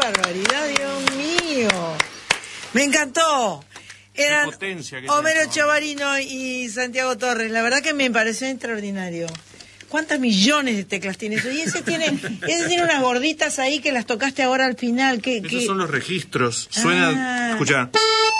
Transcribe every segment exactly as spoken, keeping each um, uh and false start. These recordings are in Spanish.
barbaridad, Dios mío! Me encantó. Eran Homero Chavarino y Santiago Torres. La verdad que me pareció extraordinario. ¿Cuántas millones de teclas tiene eso? Y ese tiene, ese tiene unas gorditas ahí que las tocaste ahora al final. ¿Qué, Esos qué? son los registros. Suena, Ah. escucha.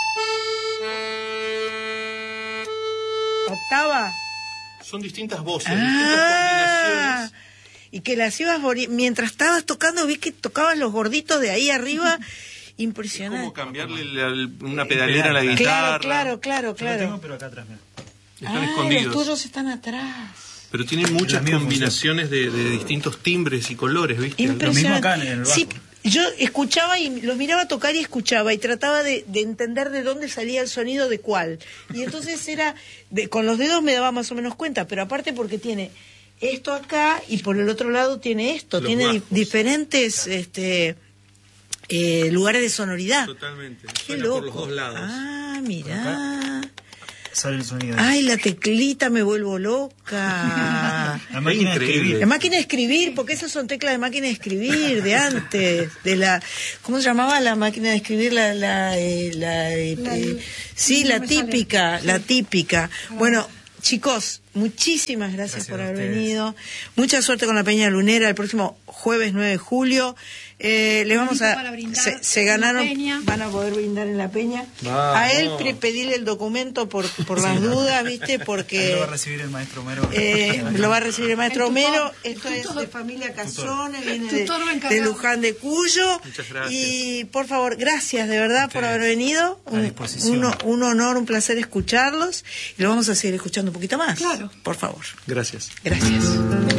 ¿Octava? Son distintas voces, Ah. distintas combinaciones. Y que las ibas, mientras estabas tocando, vi que tocabas los gorditos de ahí arriba. Impresionante. Es como cambiarle la, una pedalera a la guitarra. Claro, claro, claro, claro. Yo lo tengo, pero acá atrás, mira. Están ah, escondidos. Los tuyos están atrás. Pero tienen muchas combinaciones de, de distintos timbres y colores, ¿viste? Lo mismo acá en el bajo. Sí, yo escuchaba y los miraba tocar y escuchaba y trataba de, de entender de dónde salía el sonido de cuál. Y entonces era, de, con los dedos me daba más o menos cuenta, pero aparte porque tiene esto acá y por el otro lado tiene esto, Los tiene di- bajos. diferentes este, eh, lugares de sonoridad. Totalmente. Qué Suena loco. por los dos lados. Ah, mirá. Sale el sonido. Ay, la teclita, me vuelvo loca. La máquina de Increíble. escribir. La máquina de escribir, porque esas son teclas de máquina de escribir de antes, de la, ¿cómo se llamaba la máquina de escribir? La, la, eh, la, eh, La- eh, sí, no la me sale. típica, Sí. la típica. Bueno, chicos, muchísimas gracias, Gracias por a haber ustedes. venido. Mucha suerte con la Peña Lunera el próximo jueves nueve de julio. Eh, les vamos Bonito a, para brindar se, se en la ganaron, peña. van a poder brindar en la Peña. Vamos. A él pre- pedirle el documento por, por las dudas, ¿viste? Ahí Porque lo va a recibir el maestro Homero. eh, lo va a recibir el maestro El tutor, Homero. el Esto es tutor. de familia Casone, viene de, Tutor va de encargado. Luján de Cuyo. Muchas gracias. Y por favor, gracias de verdad por haber venido. A Un, disposición. un, un honor, un placer escucharlos. Y lo vamos a seguir escuchando un poquito más. Claro. Por favor. Gracias. Gracias.